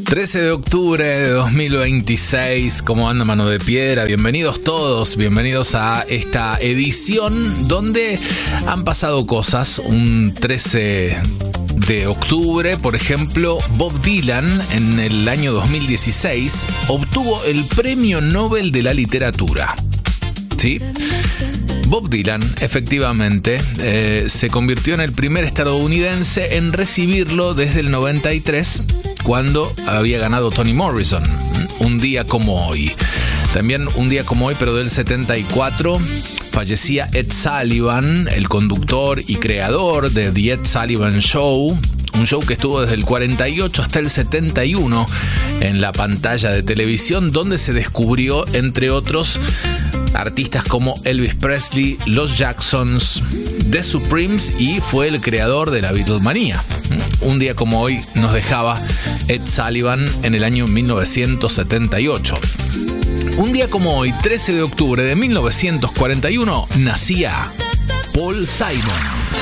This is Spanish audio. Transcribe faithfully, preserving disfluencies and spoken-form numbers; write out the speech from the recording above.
trece de octubre de dos mil veintiséis, ¿cómo anda Mano de Piedra? Bienvenidos todos, bienvenidos a esta edición donde han pasado cosas. Un trece de octubre, por ejemplo, Bob Dylan en el año dos mil dieciséis obtuvo el Premio Nobel de la Literatura. ¿Sí? Bob Dylan, efectivamente, eh, se convirtió en el primer estadounidense en recibirlo desde el noventa y tres, cuando había ganado Toni Morrison, un día como hoy. También un día como hoy, pero del setenta y cuatro, fallecía Ed Sullivan, el conductor y creador de The Ed Sullivan Show, un show que estuvo desde el cuarenta y ocho hasta el setenta y uno en la pantalla de televisión, donde se descubrió, entre otros, artistas como Elvis Presley, los Jacksons, The Supremes, y fue el creador de la Beatlemanía. Un día como hoy nos dejaba Ed Sullivan en el año mil novecientos setenta y ocho. Un día como hoy, trece de octubre de mil novecientos cuarenta y uno, nacía Paul Simon.